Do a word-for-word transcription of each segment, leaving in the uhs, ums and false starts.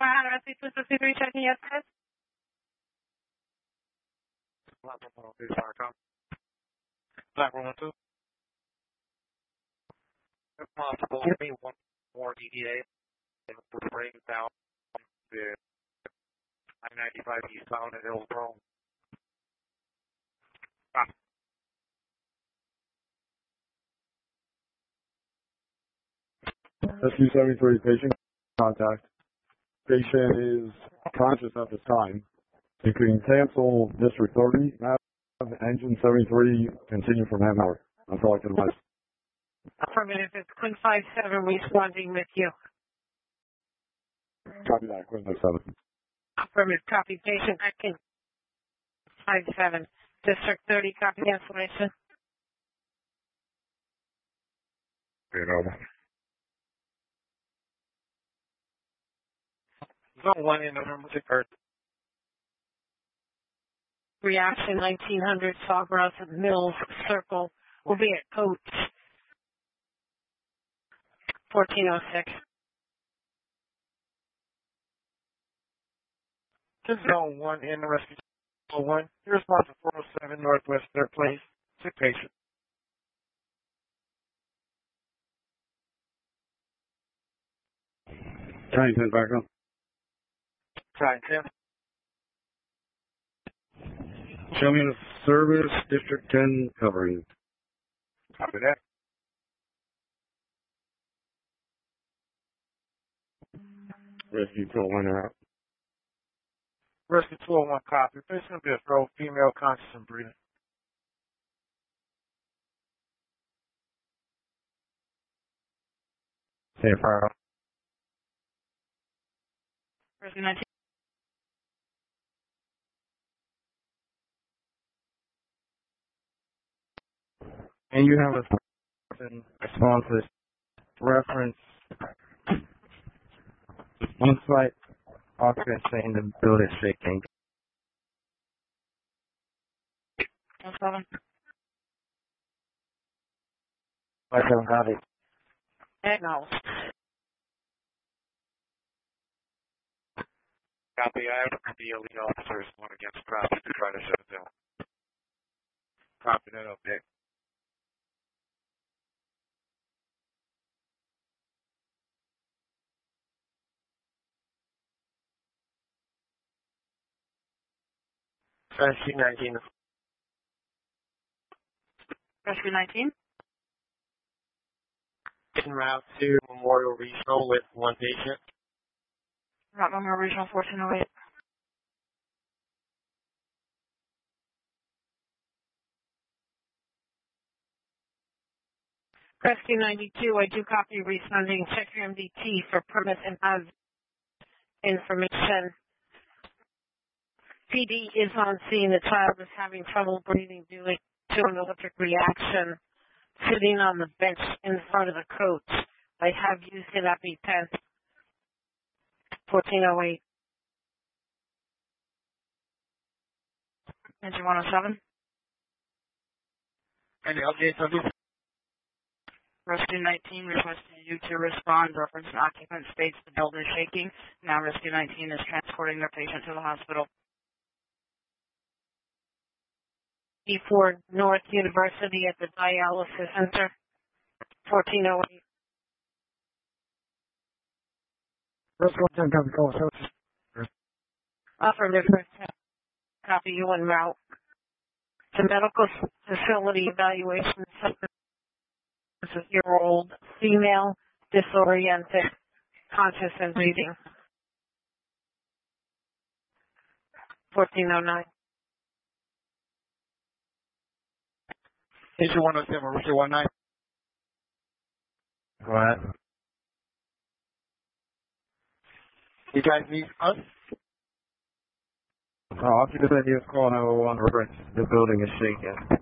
Manhattan Rescue two sixty-three checking yes, sir. Black one oh two, Firecom. Black one oh two. If possible, give me one more E D A. And we're bringing down the I ninety-five eastbound at Hillsborough. Ah. S U seventy-three, patient contact. Patient is conscious at this time. You can cancel District thirty, have engine seventy-three continue from Hanover. That's all I can advise. Affirmative, it's Quinn five seven responding with you. Copy that, Quinn five seven. Affirmative, copy patient Atkins five seven. District thirty, copy cancellation. Good over. Zone one in November occurred. Reaction nineteen hundred Sawgrass Mills Circle will be at Coach fourteen oh six. To Zone one in the rescue. Zone one, your response to four oh seven Northwest Third Place. Sick patient. Trying to back up. Trying ten. Show me the service, District ten covering. Copy that. Rescue two oh one out. Rescue two oh one copy. Patient will be a throw, female, conscious and breathing. Say fire. Rescue nineteen. And you have a responses reference on site occupant saying the building is shaking. oh seven. I don't have it. Acknowledged. Copy. I have the elite officers one against traffic to try to shut it down. Copy that update. Rescue nineteen. Rescue nineteen. En route to Memorial Regional with one patient. Route Memorial Regional fourteen oh eight. Rescue ninety-two, I do copy responding. Check your M D T for permit and have information. P D is on scene. The child is having trouble breathing due to an electric reaction. Sitting on the bench in front of the coach. I have used an EpiPen. fourteen oh eight. Engine one oh seven. Any updates on this? Rescue nineteen requesting you to respond. Reference occupant states the building is shaking. Now Rescue nineteen is transporting their patient to the hospital. E four North University at the Dialysis Center. fourteen oh eight. Rescue one ten, copy call service. Affirmative. Copy you en route. To medical facility evaluation. Year old female, disoriented, conscious and breathing. fourteen oh nine. Issue one oh seven, Richard one nine. Go ahead. You guys need us? Oh, occupancy is call nine one one, reference. The building is shaking.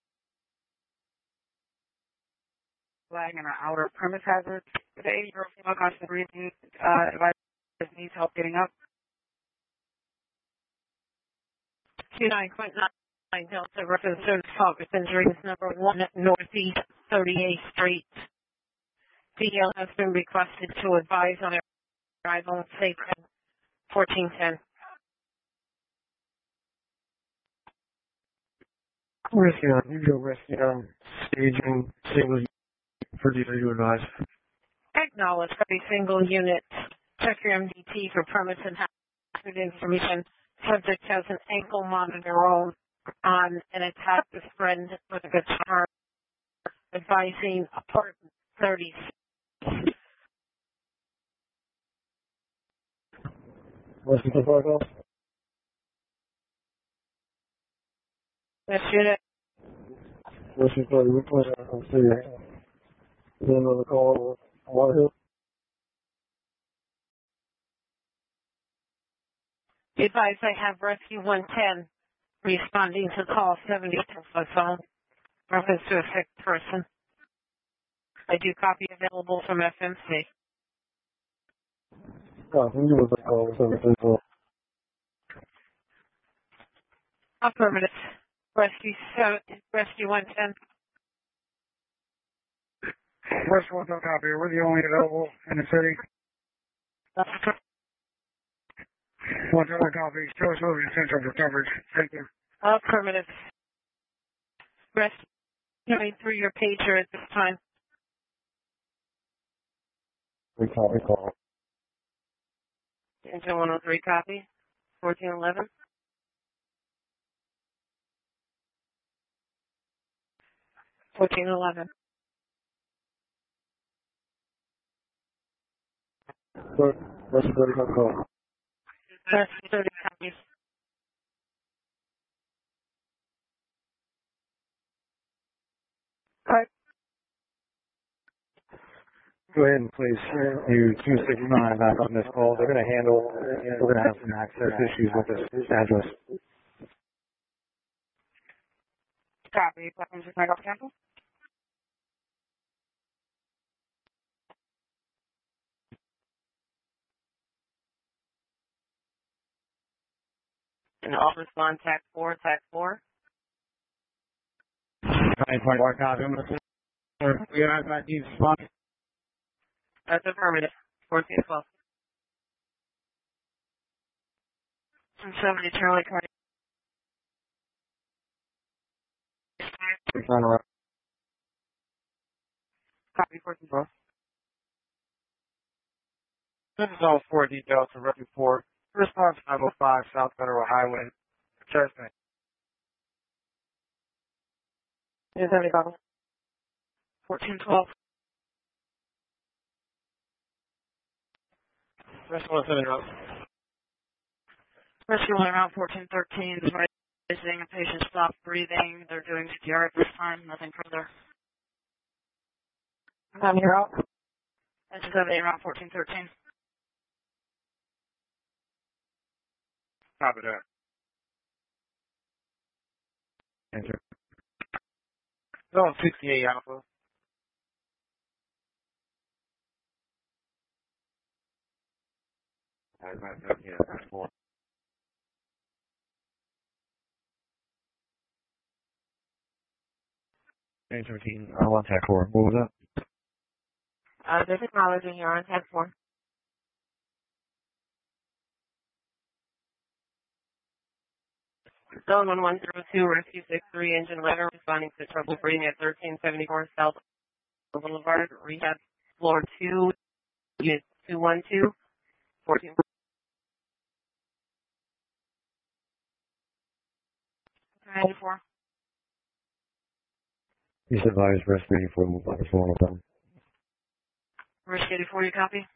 Flag and our outer premise hazard. Today, your female conscious and breathing, uh, advisor needs help getting up. two nine point nine Delta reference service focus injuries number one at Northeast thirty-eighth Street. D L has been requested to advise on arrival and safe fourteen ten. Rescue on usual rescue on staging single for D W advice. Acknowledge every single unit. Check your M D T for permits and hazard information. Subject has an ankle monitor on, on an attack with friend with a guitar. Advising apartment thirty-six. What's the protocol? This unit. What's the story? Which one? I'm seeing. Then another call. Water Hill. Advise I have Rescue one ten responding to call seventy-two by phone. Reference to a sick person. I do copy available from F M C. Oh, can you give us a call? seventy-two. Affirmative. Rescue seven, Rescue one ten. First one, no copy. We're the only available in the city. One other copy. Still serving essential for coverage. Thank you. Affirmative. Rescue coming through your pager at this time. We call, we call. Engine one oh three copy. fourteen eleven. fourteen eleven. Rescue thirty call. Rescue thirty copies. Alright. Go ahead and please you two sixty-nine back on this call. They're going to handle, we're going to have some access issues with this address. Copy. Platform six nine, cancel. And all respond tac four, tac four. nine twenty-four copy. I'm going to we have that need spot. That's affirmative. fourteen twelve. And seventy Charlie Cardi. Copy fourteen twelve. This is all four details to Rescue four. Response five oh five South Federal Highway. Chestnut. Is that a fourteen twelve. Rescue one seven oh. Rescue one around fourteen thirteen. Visiting a patient stopped breathing. They're doing C P R at this time. Nothing further. I'm here out. That's seventy around fourteen thirteen. Copy that. Enter. Zone sixty-eight Alpha. Yeah, that's four. Nine thirteen. I want tech four. What was that? Uh, this is acknowledging you're on tech four. Zone one one zero two, Rescue six three, engine letter, responding to trouble breathing at thirteen seventy-four South Boulevard, rehab floor two, unit two one two, fourteen. ninety-four. You said I was rescuing for the phone with them. Rescue eighty-four, you copy?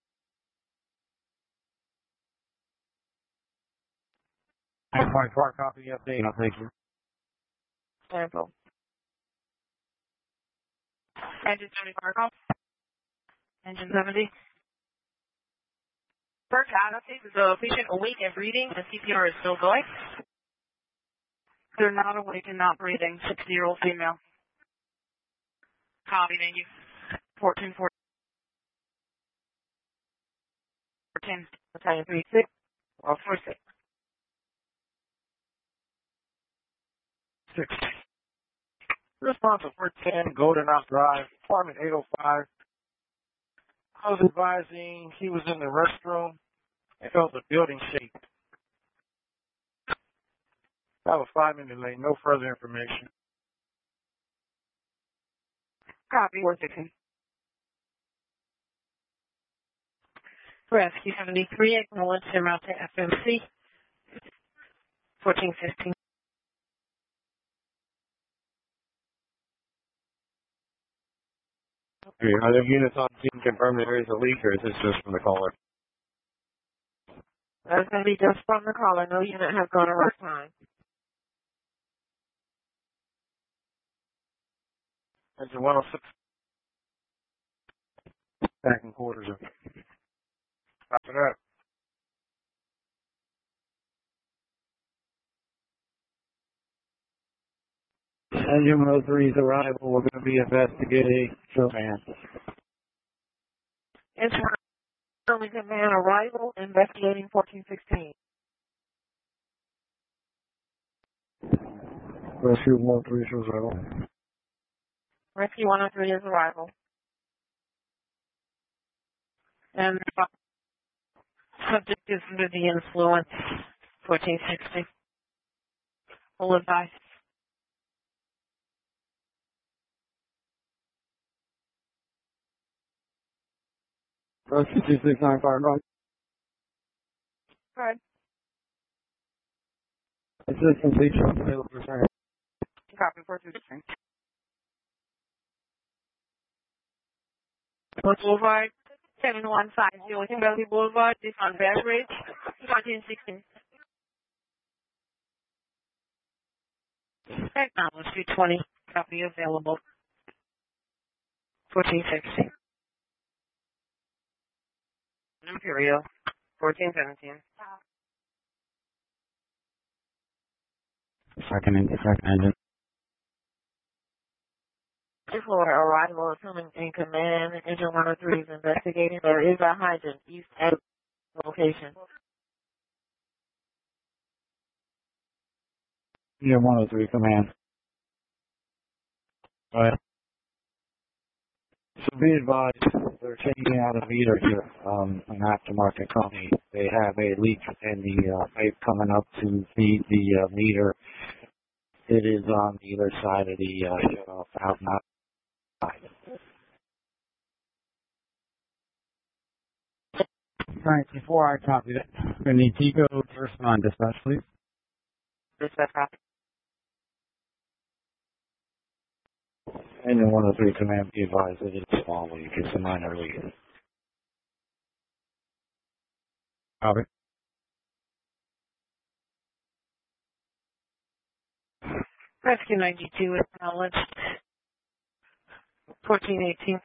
nine twenty-four copy update. No, thank you. Sample. Engine seventy-four, call. Engine seventy. First casualty is the patient awake and breathing. The C P R is still going. They're not awake and not breathing. sixty-year-old female. Copy, thank you. fourteen fourteen. Battalion three six. Or four six. Six. Response to four ten Golden Off Drive, apartment eight oh five. I was advising he was in the restroom. I felt the building shake. That was five minutes late. No further information. Copy, one sixteen. Rescue seventy-three, acknowledge en route to F M C, fourteen fifteen. Are there units on scene confirm there is a leak, or is this just from the caller? That's going to be just from the caller. No unit has gone around time. Engine one oh six. Back in quarters. After that. Engine one oh three's arrival. We're going to be investigating. Show man. It's only command arrival, investigating fourteen sixteen. Rescue one oh three shows arrival. Rescue one oh three is arrival. And the subject is under the influence, fourteen sixty. Full advice. Rescue two six nine five nine. Good. Assistant teacher available for second. Copy, fourteen sixteen. Boulevard, seven one five zero, Kimberly Boulevard, this on Beveridge, fourteen sixteen. Technology twenty, copy available, fourteen sixteen. Imperial, fourteen seventeen. Second engine, second engine. Florida arrival is coming in command. Engine one oh three is investigating. There is a hydrant east at location. Yeah, one oh three command. Right. So be advised, they're changing out a meter here, um, an aftermarket company. They have a leak in the uh, pipe coming up to feed the uh, meter. It is on either side of the uh, shut off out now. Right, before I copy that, we need Tico to respond dispatch, please. Dispatch copy. Engine one oh three command, be advised that it's a small leak. It's a minor leak. Copy. Rescue ninety-two acknowledged. fourteen eighteen.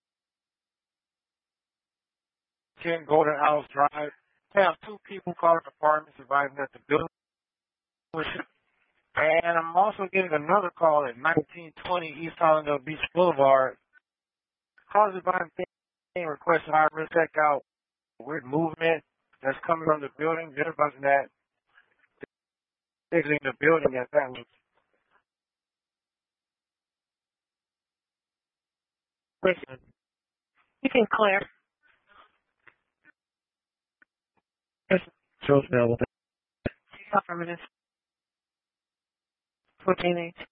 ten Golden House Drive. Have two people calling apartments advising that the building was shut. And I'm also getting another call at nineteen twenty East Hollandale Beach Boulevard. Calls advising being requesting I risk check out weird movement that's coming from the building. They're advising that exiting the building at that location. Listen, you can clear. Shows available. Affirmative. fourteen eight.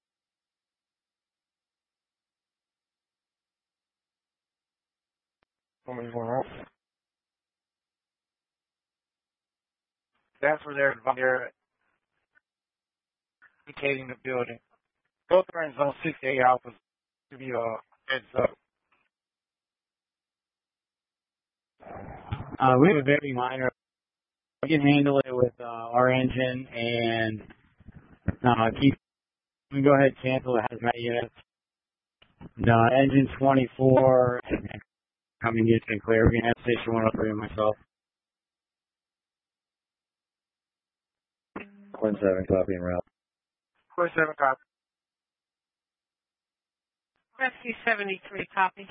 Somebody's going off. That's where they're they're indicating the building. Both are in zone six A alpha to be a heads up. Uh, we have a very minor. We can handle it with uh, our engine and uh, keep. We can go ahead and cancel the hazmat units. The engine twenty-four coming in and clear. We can have station one oh three and myself. Quinn seven, copy and route. Quinn seven, copy. Rescue seventy-three, copy.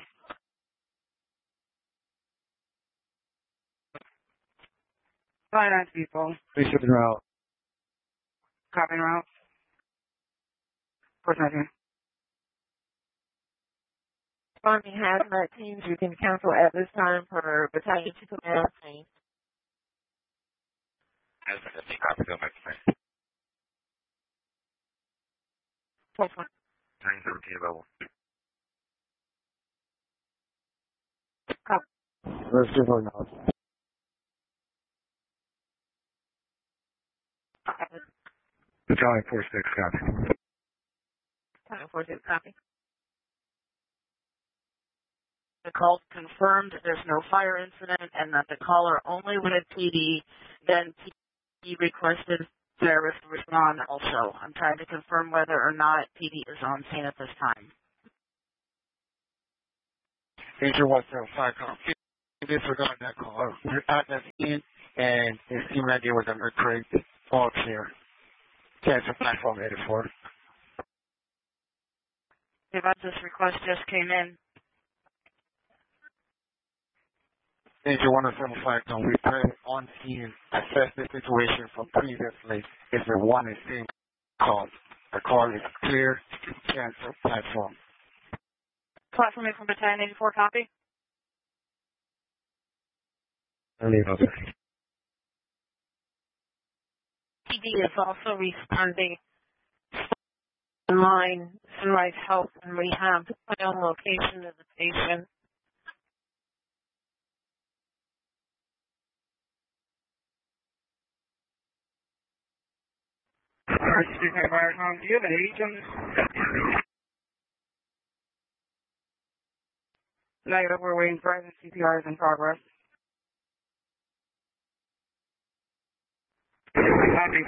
Flight on people. Please shift and route. Copy and route. Person Responding hazmat teams, you can cancel at this time for battalion two command team. As a copy of my friend. twelve one. nine thirteen level. Let's give her now. Battalion four six, copy. Battalion four six, copy. The call confirmed there's no fire incident and that the caller only wanted P D, then P D requested service to respond also. I'm trying to confirm whether or not P D is on scene at this time. Agent one seven five, copy. Disregard that call. We're at that scene, and his team idea was under Craig Falls here. Cancel platform eighty-four. This request just came in. Agent one seven five, don't return on scene. Assess the situation from previously. If the one is same call, the call is clear. Cancel platform. Platform from Battalion eighty-four, copy. Okay. P D is also responding in line, Sunrise Health and Rehab, my own location of the patient. Excuse me, Viacom, do you have an agent? Negative, we're waiting for the C P R is in progress. Copy.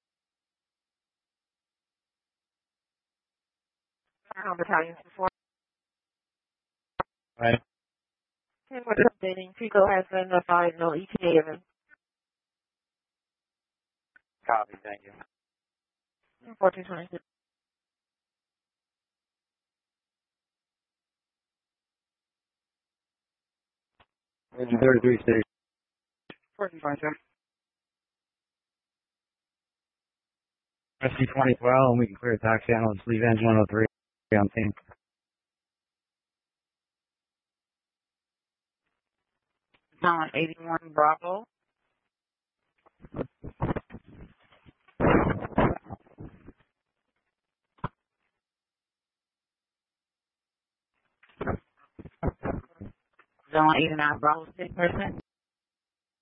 Our battalions before. Right. And we're updating. Pico has been notified, no E T A event. Copy, thank you. fourteen twenty-two. Engine thirty-three station. fourteen twenty-two. S C twenty twelve, and we can clear taxi channel and leave engine one oh three on scene. Zone eighty-one Bravo. Zone eighty-nine Bravo, six percent.